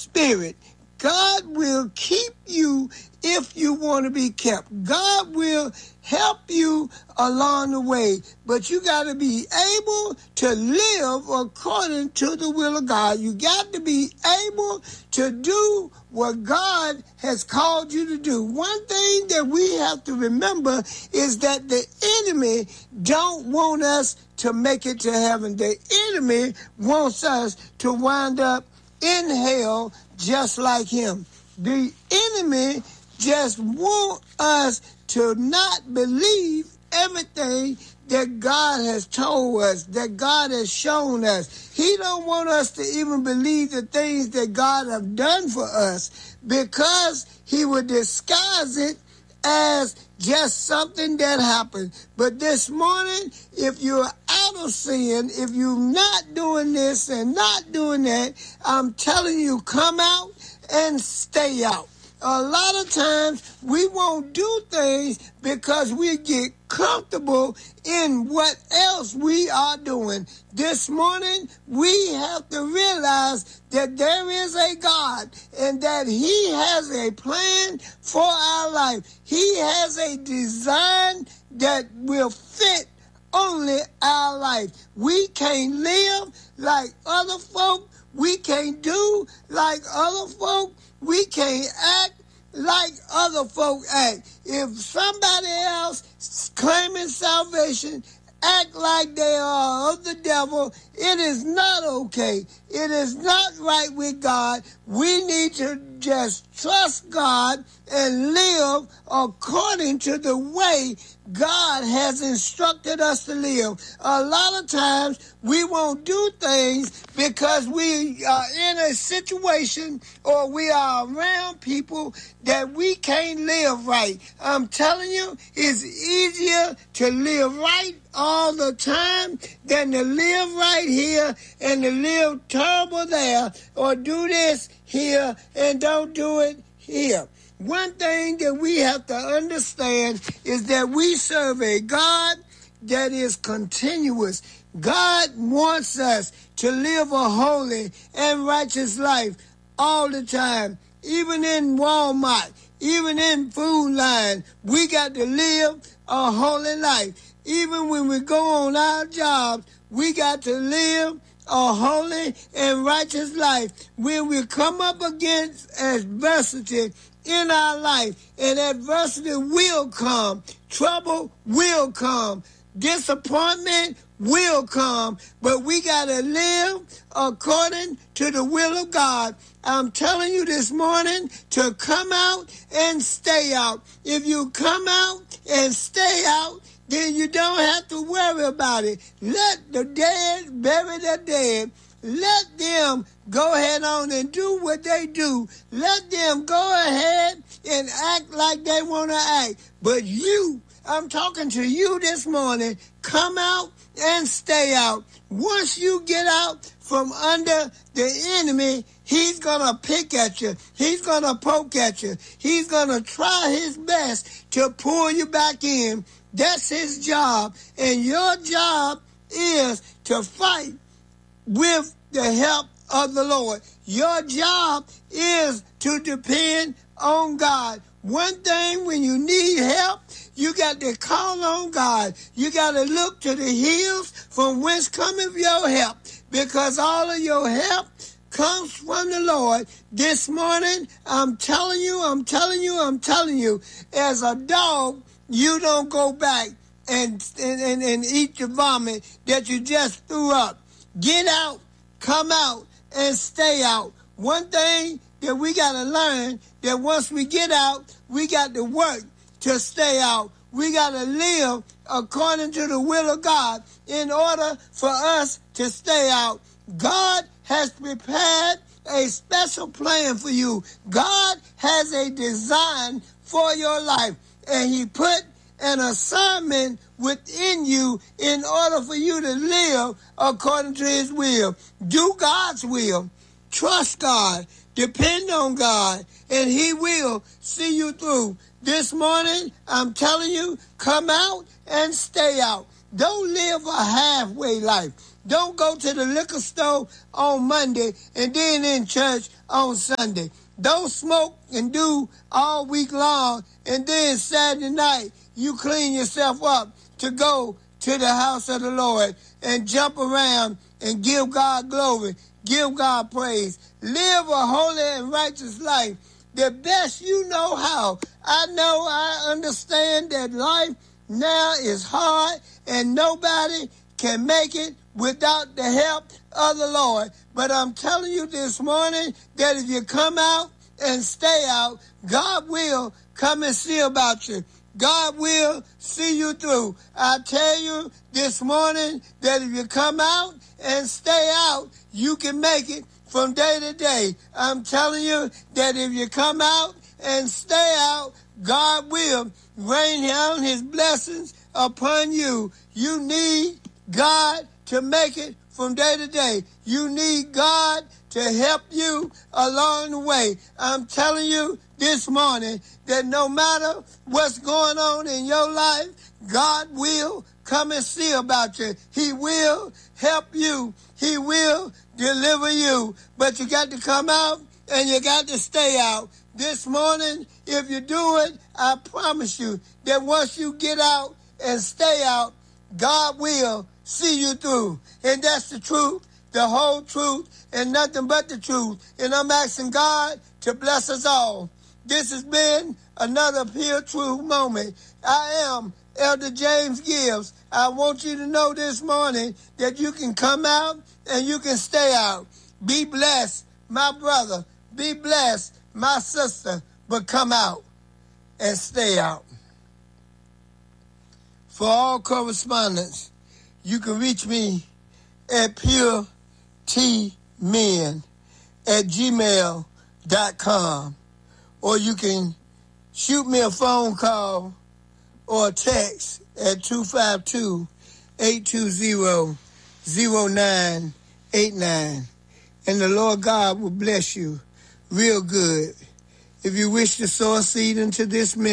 spirit. God will keep you if you want to be kept. God will help you along the way. But you got to be able to live according to the will of God. You got to be able to do what God has called you to do. One thing that we have to remember is that the enemy don't want us to make it to heaven. The enemy wants us to wind up in hell just like him. The enemy just want us to not believe everything that God has told us, that God has shown us. He don't want us to even believe the things that God have done for us, because he would disguise it as just something that happened. But this morning, if you're out of sin, if you're not doing this and not doing that, I'm telling you, come out and stay out. A lot of times we won't do things because we get comfortable in what else we are doing. This morning, we have to realize that there is a God and that he has a plan for our life. He has a design that will fit only our life. We can't live like other folk. We can't do like other folk. We can't act like other folk act. If somebody else claiming salvation act like they are of the devil, it is not okay. It is not right with God. We need to just trust God and live according to the way God has instructed us to live. A lot of times we won't do things because we are in a situation or we are around people that we can't live right. I'm telling you, it's easier to live right all the time than to live right here and to live terrible there, or do this here and don't do it here. One thing that we have to understand is that we serve a God that is continuous. God wants us to live a holy and righteous life all the time. Even in Walmart, even in food line, we got to live a holy life. Even when we go on our jobs, we got to live a holy and righteous life. When we come up against adversity in our life, and adversity will come, trouble will come, disappointment will come, but we got to live according to the will of God. I'm telling you this morning to come out and stay out. If you come out and stay out, then you don't have to worry about it. Let the dead bury the dead. Let them go ahead on and do what they do. Let them go ahead and act like they want to act. But you, I'm talking to you this morning, come out and stay out. Once you get out from under the enemy, he's going to pick at you. He's going to poke at you. He's going to try his best to pull you back in. That's his job. And your job is to fight with the help of the Lord. Your job is to depend on God. One thing, when you need help, you got to call on God. You got to look to the hills from whence cometh your help, because all of your help comes from the Lord. This morning, I'm telling you, as a dog, you don't go back and eat your vomit that you just threw up. Get out, come out, and stay out. One thing that we got to learn, that once we get out, we got to work to stay out. We got to live according to the will of God in order for us to stay out. God has prepared a special plan for you. God has a design for your life, and he put an assignment within you in order for you to live according to his will. Do God's will. Trust God. Depend on God, and he will see you through. This morning, I'm telling you, come out and stay out. Don't live a halfway life. Don't go to the liquor store on Monday and then in church on Sunday. Don't smoke and do all week long and then Saturday night you clean yourself up to go to the house of the Lord and jump around and give God glory, give God praise. Live a holy and righteous life the best you know how. I understand that life now is hard and nobody can make it without the help of the Lord. But I'm telling you this morning that if you come out and stay out, God will come and see about you. God will see you through. I tell you this morning that if you come out and stay out, you can make it from day to day. I'm telling you that if you come out and stay out, God will rain down his blessings upon you. You need God to make it from day to day. You need God to help you along the way. I'm telling you this morning that no matter what's going on in your life, God will come and see about you. He will help you. He will deliver you. But you got to come out and you got to stay out. This morning, if you do it, I promise you that once you get out and stay out, God will see you through. And that's the truth, the whole truth, and nothing but the truth. And I'm asking God to bless us all. This has been another Pure Truth moment. I am Elder James Gibbs. I want you to know this morning that you can come out and you can stay out. Be blessed, my brother. Be blessed, my sister. But come out and stay out. For all correspondence, you can reach me at puretmen@gmail.com. Or you can shoot me a phone call or a text at 252-820-0989. And the Lord God will bless you real good. If you wish to sow a seed into this ministry,